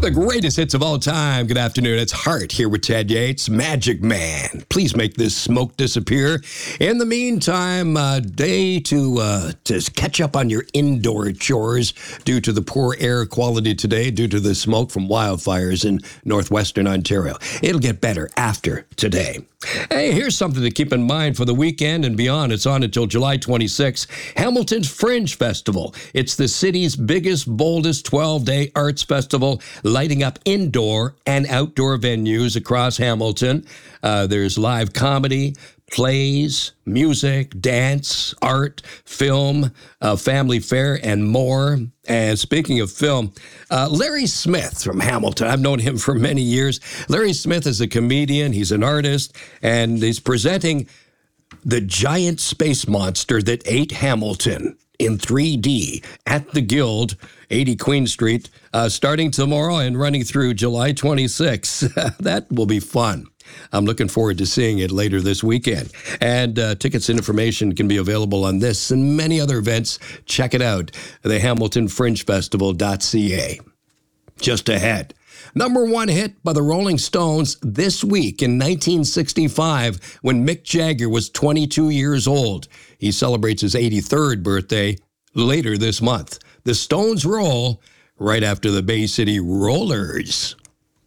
The greatest hits of all time. Good afternoon. It's Hart here with Ted Yates, Magic Man. Please make this smoke disappear. In the meantime, day to catch up on your indoor chores due to the poor air quality today, due to the smoke from wildfires in northwestern Ontario. It'll get better after today. Hey, here's something to keep in mind for the weekend and beyond. It's on until July 26th. Hamilton's Fringe Festival. It's the city's biggest, boldest 12-day arts festival, lighting up indoor and outdoor venues across Hamilton. There's live comedy, plays, music, dance, art, film, family fare, and more. And speaking of film, Larry Smith from Hamilton, I've known him for many years. Larry Smith is a comedian, he's an artist, and he's presenting the giant space monster that ate Hamilton in 3D at the Guild, 80 Queen Street, starting tomorrow and running through July 26th. That will be fun. I'm looking forward to seeing it later this weekend. And tickets and information can be available on this and many other events. Check it out, the HamiltonFringeFestival.ca. Just ahead. Number one hit by the Rolling Stones this week in 1965 when Mick Jagger was 22 years old. He celebrates his 83rd birthday later this month. The Stones roll right after the Bay City Rollers.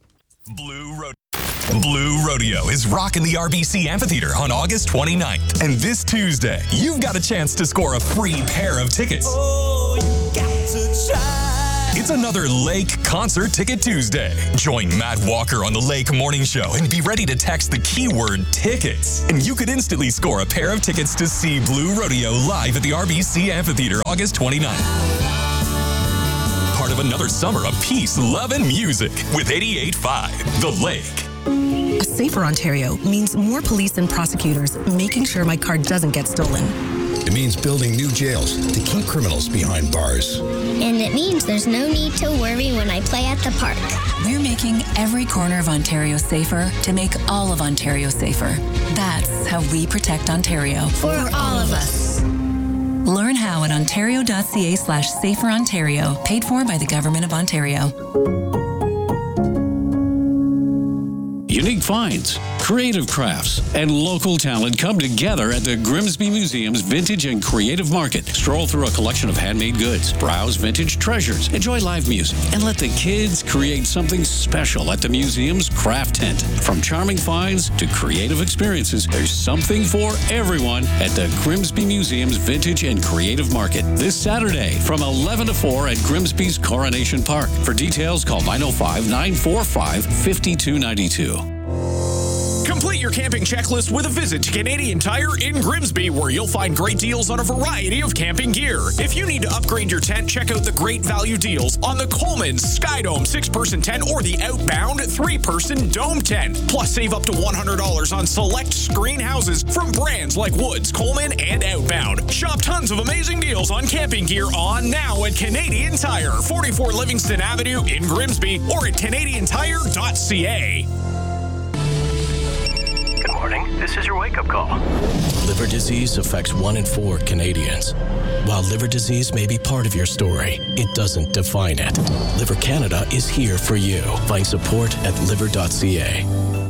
Blue Rodeo is rocking the RBC Amphitheater on August 29th. And this Tuesday, you've got a chance to score a free pair of tickets. Oh, you got to try. It's another Lake Concert Ticket Tuesday. Join Matt Walker on the Lake Morning Show and be ready to text the keyword tickets. And you could instantly score a pair of tickets to see Blue Rodeo live at the RBC Amphitheater August 29th. Part of another summer of peace, love, and music with 88.5 The Lake. A safer Ontario means more police and prosecutors making sure my car doesn't get stolen. It means building new jails to keep criminals behind bars. And it means there's no need to worry when I play at the park. We're making every corner of Ontario safer to make all of Ontario safer. That's how we protect Ontario. For all of us. Learn how at ontario.ca/saferontario, paid for by the Government of Ontario. Unique finds, creative crafts, and local talent come together at the Grimsby Museum's Vintage and Creative Market. Stroll through a collection of handmade goods, browse vintage treasures, enjoy live music, and let the kids create something special at the museum's craft tent. From charming finds to creative experiences, there's something for everyone at the Grimsby Museum's Vintage and Creative Market this Saturday from 11 to 4 at Grimsby's Coronation Park. For details, call 905-945-5292. Complete your camping checklist with a visit to Canadian Tire in Grimsby, where you'll find great deals on a variety of camping gear. If you need to upgrade your tent, check out the great value deals on the Coleman Skydome 6-person tent or the Outbound 3-person dome tent. Plus, save up to $100 on select screen houses from brands like Woods, Coleman, and Outbound. Shop tons of amazing deals on camping gear on now at Canadian Tire, 44 Livingston Avenue in Grimsby, or at canadiantire.ca. Good morning. This is your wake-up call. Liver disease affects 1 in 4 Canadians. While liver disease may be part of your story, it doesn't define it. Liver Canada is here for you. Find support at liver.ca.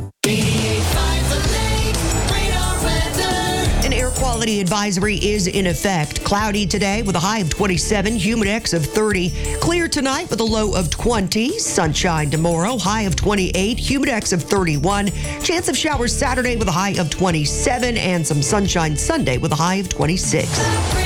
An air quality advisory is in effect. Cloudy today with a high of 27, humidex of 30. Clear tonight with a low of 20. Sunshine tomorrow, high of 28, humidex of 31. Chance of showers Saturday with a high of 27 and some sunshine Sunday with a high of 26.